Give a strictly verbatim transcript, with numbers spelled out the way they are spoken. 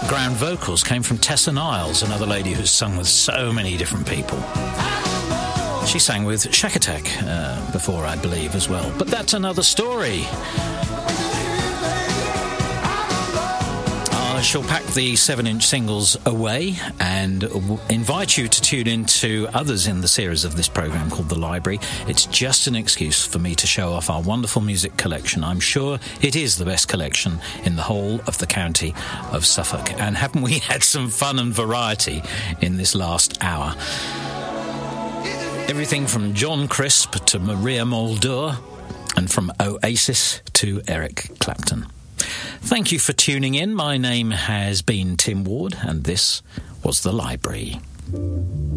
Background vocals came from Tessa Niles, another lady who's sung with so many different people. She sang with Shack Attack uh, before, I believe, as well. But that's another story. I shall pack the seven-inch singles away and w- invite you to tune in to others in the series of this programme called The Library. It's just an excuse for me to show off our wonderful music collection. I'm sure it is the best collection in the whole of the county of Suffolk. And haven't we had some fun and variety in this last hour? Everything from John Crisp to Maria Muldaur, and from Oasis to Eric Clapton. Thank you for tuning in. My name has been Tim Ward, and this was The Library.